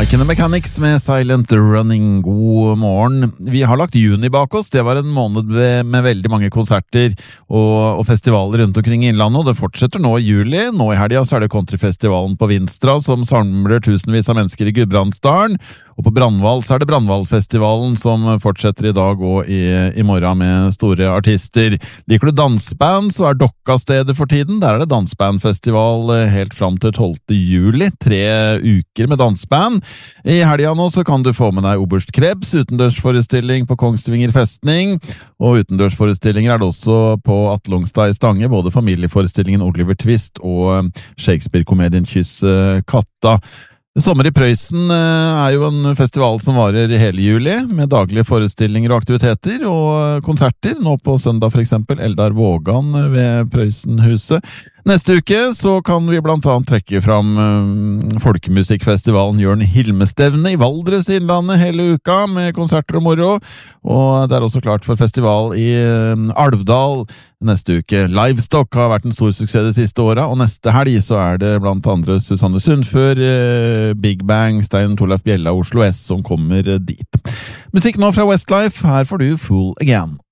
Mike and the Mechanics med Silent Running. God morgen. Vi har lagt juni bak oss. Det var en måned med veldig mange konserter og festivaler rundt omkring i innlandet, og det fortsetter nå i juli. Nå i helgen så er det countryfestivalen på Vinstra som samler tusenvis av mennesker i Gudbrandsdalen, og på Brandval så er det Brandvalfestivalen som fortsetter i dag og i morgen med store artister. Liker du dansband, så er Dokka stedet for tiden. Der er det dansbandfestival helt fram til 12. juli. 3 uker med dansband. I helgen nå så kan du få med deg Oberst Krebs, utendørsforestilling på Kongsvinger festning, og utendørsforestillinger er det også på Atlongstad i Stange, både familieforestillingen Oliver Twist og Shakespeare-komedien Kyss katta. Sommer i Prøysen er jo en festival som varer hele juli, med daglige forestillinger og aktiviteter og konserter. Nå på søndag for eksempel Eldar Vågan ved Prøysenhuset. Neste uke så kan vi blant annet trekke fram folkemusikkfestivalen Jørn Hilmestevne i Valdres i Innlandet hele uka med konserter og moro, og det er også klart for festival i Alvdal neste uke. Livestock har vært en stor suksess de siste årene, og neste helg så er det blant andre Susanne Sundfør, Big Bang, Stein Torleif Bjella og Oslo S som kommer dit. Musikk nå fra Westlife, her får du Fool Again.